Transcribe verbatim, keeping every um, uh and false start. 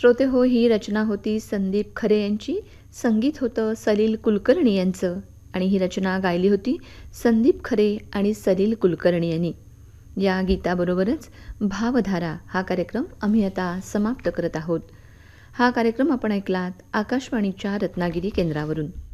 श्रोते हो, ही रचना होती संदीप खरे यांची. संगीत होतं सलील कुलकर्णी यांचं आणि ही रचना गायली होती संदीप खरे आणि सलील कुलकर्णी यांनी. या गीताबरोबरच भावधारा हा कार्यक्रम आम्ही आता समाप्त करत आहोत. हा कार्यक्रम आपण ऐकलात आकाशवाणीच्या रत्नागिरी केंद्रावरून.